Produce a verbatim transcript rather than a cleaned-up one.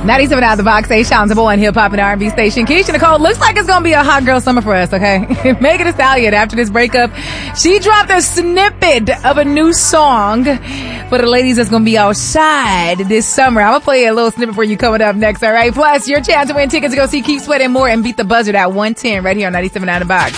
ninety-seven out of the box, A Sean's number one hip hop and R and B station. Keisha Nicole, looks like it's gonna be a hot girl summer for us, okay? Megan Thee Stallion, after this breakup, she dropped a snippet of a new song for the ladies that's gonna be outside this summer. I'm gonna play a little snippet for you coming up next, alright? Plus, your chance to win tickets to go see Keep Sweat and more and beat the buzzard at one ten right here on ninety-seven out of the box.